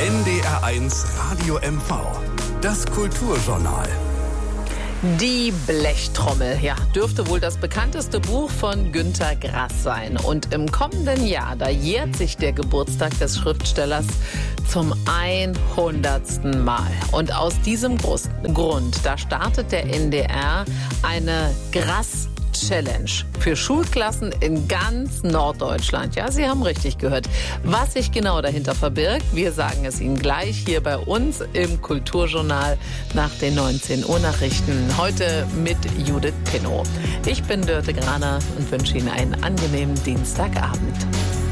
NDR1 Radio MV. Das Kulturjournal. Die Blechtrommel, ja, dürfte wohl das bekannteste Buch von Günter Grass sein. Und im kommenden Jahr, da jährt sich der Geburtstag des Schriftstellers zum 100. Mal. Und aus diesem Grund, da startet der NDR eine Grass-Challenge für Schulklassen in ganz Norddeutschland. Ja, Sie haben richtig gehört. Was sich genau dahinter verbirgt, wir sagen es Ihnen gleich hier bei uns im Kulturjournal nach den 19 Uhr Nachrichten. Heute mit Judith Pinnow. Ich bin Dörte Graner und wünsche Ihnen einen angenehmen Dienstagabend.